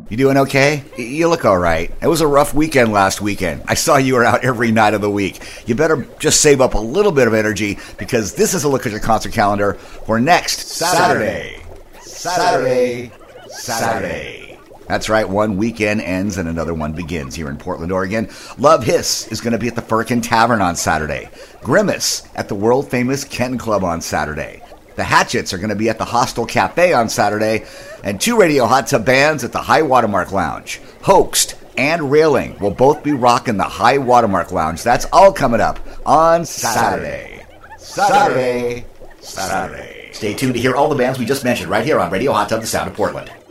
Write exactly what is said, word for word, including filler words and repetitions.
You doing okay? You look all right. It was a rough weekend last weekend. I saw you were out every night of the week. You better just save up a little bit of energy because this is a look at your concert calendar for next Saturday. Saturday. Saturday. Saturday. That's right, one weekend ends and another one begins here in Portland, Oregon. Love Hiss is going to be at the Firkin Tavern on Saturday. Grimace at the world-famous Ken Club on Saturday. The Hatchets are going to be at the Hostel Cafe on Saturday, and two Radio Hot Tub bands at the High Watermark Lounge. Hoaxed and Railing will both be rocking the High Watermark Lounge. That's all coming up on Saturday. Saturday. Saturday. Saturday. Stay tuned to hear all the bands we just mentioned right here on Radio Hot Tub, the sound of Portland.